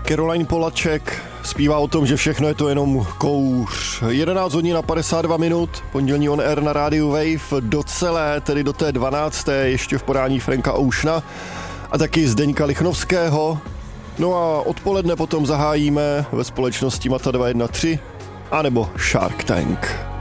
Caroline Polachek zpívá o tom, že všechno je to jenom kouř. 11 hodin a 52 minut, pondělní on air na rádiu Wave do celé, tedy do té 12. ještě v podání Franka Oceana a taky Zdeňka Lichnovského. No a odpoledne potom zahájíme ve společnosti Mata 213 anebo Shark Tank.